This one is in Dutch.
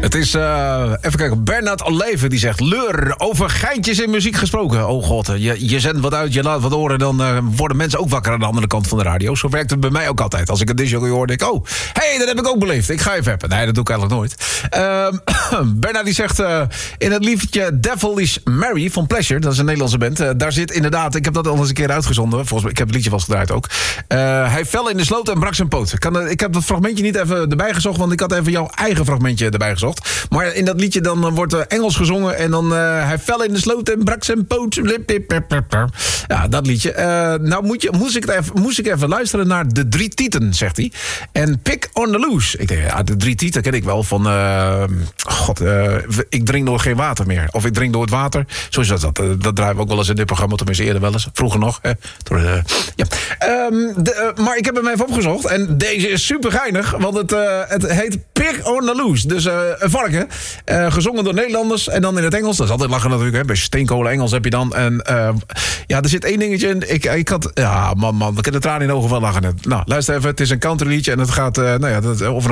Het is, even kijken, Bernard Alleven die zegt... Leur, over geintjes in muziek gesproken. Oh god, je zendt wat uit, je laat wat horen... dan worden mensen ook wakker aan de andere kant van de radio. Zo werkt het bij mij ook altijd. Als ik een disjockey hoor, denk ik... oh, hey, dat heb ik ook beleefd. Ik ga even appen. Nee, dat doe ik eigenlijk nooit. Bernard die zegt... in het liedje Devil is Mary van Pleasure... dat is een Nederlandse band... daar zit inderdaad... ik heb dat al eens een keer uitgezonden. Volgens mij, ik heb het liedje wel eens gedraaid ook. Hij fell in de sloot en brak zijn poot. Ik heb dat fragmentje niet even erbij gezocht... want ik had even jouw eigen fragmentje erbij gezocht. Maar in dat liedje dan wordt Engels gezongen... en dan hij fell in de sloot en brak zijn poot. Ja, dat liedje. Nou moest ik even luisteren naar De Drie Tieten, zegt hij. En Pick on the Loose. Ik denk, ja, De Drie Tieten ken ik wel van... ik drink door geen water meer. Of ik drink door het water. Zo is dat draaien we ook wel eens in dit programma. Tenminste eerder wel eens. Vroeger nog. Ja. Maar ik heb hem even opgezocht. En deze is super geinig. Want het heet Pick on the Loose. Dus een varken. Gezongen door Nederlanders. En dan in het Engels. Dat is altijd lachen natuurlijk. Hè. Bij steenkolen Engels heb je dan. En ja, er zit één dingetje in. Ik had... Ja, man. Ik heb de tranen in de ogen van lachen net. Nou, luister even. Het is een country liedje. En het gaat... over een